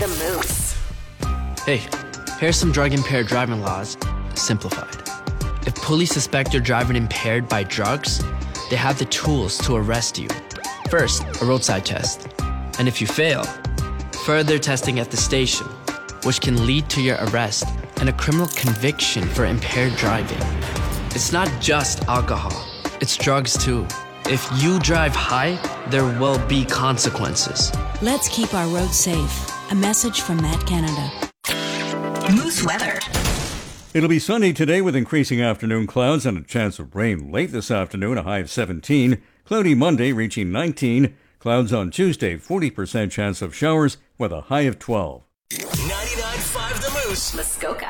The Moose. Hey, here's some drug-impaired driving laws, simplified. If police suspect you're driving impaired by drugs, they have the tools to arrest you. First, a roadside test. And if you fail, further testing at the station, which can lead to your arrest and a criminal conviction for impaired driving. It's not just alcohol, it's drugs too. If you drive high, there will be consequences. Let's keep our roads safe. A message from Matt Canada. Moose weather. It'll be sunny today with increasing afternoon clouds and a chance of rain late this afternoon, a high of 17. Cloudy Monday reaching 19. Clouds on Tuesday, 40% chance of showers with a high of 12. 99.5 The Moose. Muskoka.